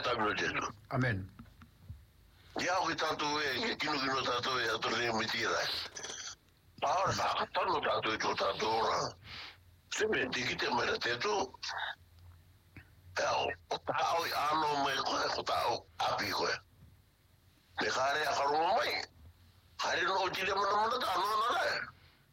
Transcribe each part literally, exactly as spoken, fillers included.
tamino tetu. Amen. Ia o ki tātou e, kino kino tātou e atore me tira. Paora whakatano tātou i tō tātou ora. Se me te kite mera tetu. Eo, o tāo i ano me koe, o tāo api koe. Me kāre a karonga mai. Kāre no o tire mana mana tā anō nara e.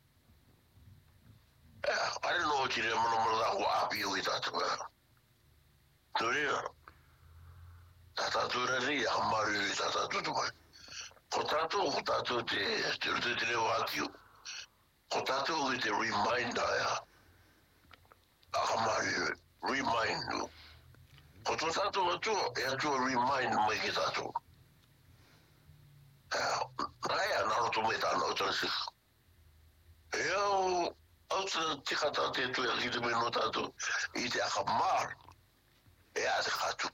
Ea, kāre no o tire mana mana tā ko api o i tātou e. Tōrea. Tā tātou rari a maru i tā tātou tu mai. Ko tātou, ko tātou te, te rute te reo atiu. Ko tātou i te reminder ea. A ka maru, remind nu. Ko tō tātou atua, e atua remind mai ki tātou. Nai a naro tō mai tāna o tāna sika. E au, au tāna tika tā te tu e ki te meno tātou, i te aka mar, e a te kātu.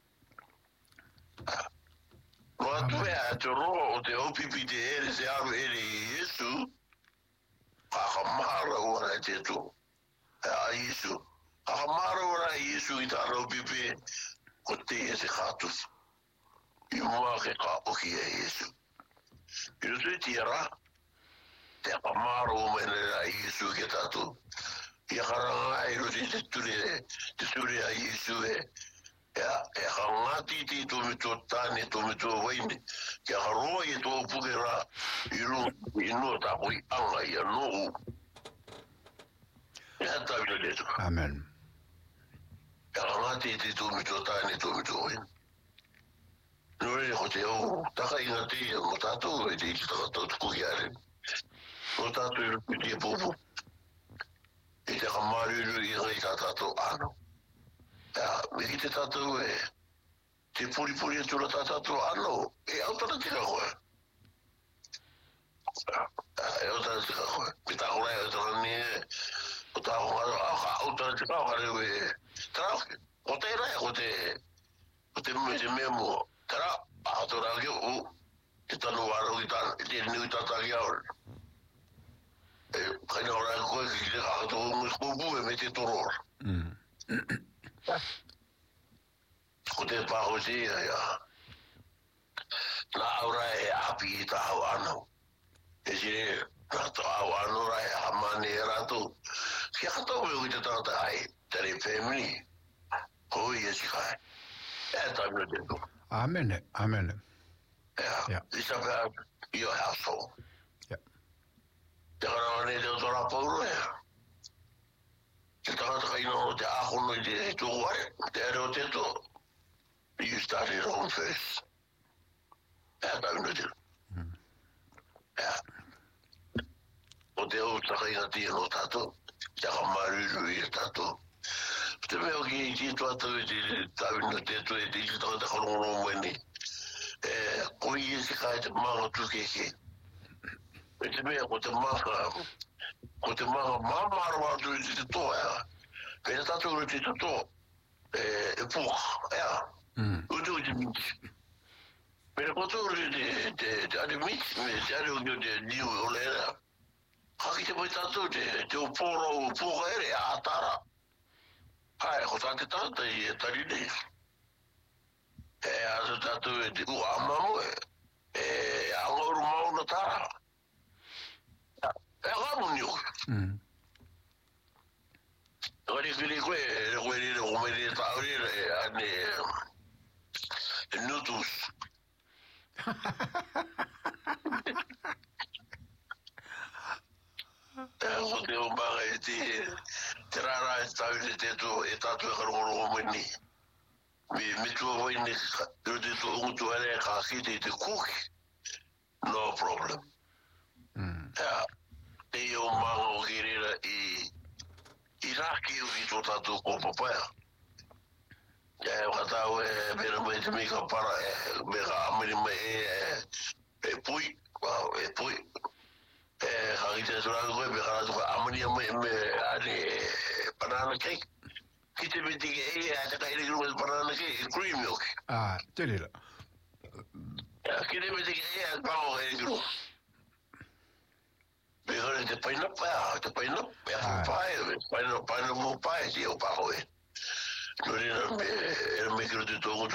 No atu e a te roa o te opipi te ere, te aru ere i Yesu, aka mara ora e te tu, e a Yesu. Aka mara ora e Yesu i tāna opipi, ko te e te kātu. I mua ke ka oki e Yesu. I rutu i tira, te aka mara o mene a Yesu ke tātu. I aka ranga e rutu i te ture, te ture a Yesu e, e aka ngati ti tō mito tāne, tō mito waine, ke aka roa i tō pukera, i ru, i nua tāpo i anga i anō. E hata wina deto. Amen. E aka ngati ti tō mito tāne, tō mito waine. Nore ko te o, taka inga te, mo tātou e te iti taka tau tuku ki are. Mo tātou i rupi te popo. E te ka mariru i ngai tā tātou ano. Ea, me ki te tātou e, te puri puri e tura tā tātou ano, e au tana tika koe. E au tana tika koe. Me tā korai au tana ni e, o tā kongaro, au ka au tana tika koe e, tarauke. O te rai, o te, o te me te memo, tara, a tora ke o, te tanu waro i tāna, e te nui tātā ki aore. E, kaina ora koe ki te kakato o ngus kubu e me te toror. Ko te pāho te ia, ia. Nā aura e api i tā hau anau. E sire, nā tō hau anau rai, hamane e rātou. Kia katau me ui te tāta ai, tere family. Hoi e si kai. E tāmina te tō. Amen. Amen. Yeah. Yeah. It's about your household. Yeah. Te karawani te o tora pauru e. Te takata kaina o te ahono i te tō ware. Te ere o te tō. You start it home first. Yeah, tāmina te. Yeah. O te o takaina tia no tātou. Te ka maruru i tātou. Te mea ki i tito atu e te tāwina te tu e te iti takata karongono mwene. E koi e se kai te manga tukeke. E te mea ko te manga, ko te manga mamaro atu i te toa. Pena tatu uru te to e puka, ea. Utu i te miti. Pena koto uru te te ade miti, te ade o te niu o lera. Haki te mai tatu te te uporo puka ere a atara. Hai, ko tā te tata i e tari nei. E aso tātou e te ua amamu e, e angoru mau na tāra. E agamu ni oki. Kari kiri koe, e koe rire o meri e tāuri e ane e nutus. E ko te o manga e te te rara e tāwine te tō e tātou e karongoro o mweni. Me me tua waine rute tō ungutu ere e ka kite i te kuki. No problem. Ea, te o manga o kirera i i raki u ki tō tātou ko papaya. E o katau e mera mai te mika para e me ka amiri mai e e pui, e pui. E kaki te turaku koe, me kara tuka amania me me ane banana cake. Ki te me tiki e a te kairi kuru me banana cake, cream milk. Ah, te rira. Ki te me tiki e a pango kairi kuru. Me kare te painapa, te painapa, e a pae, painapa, painapa mo pae, ti o pango e. Nō rina me, e me kiro te tōngu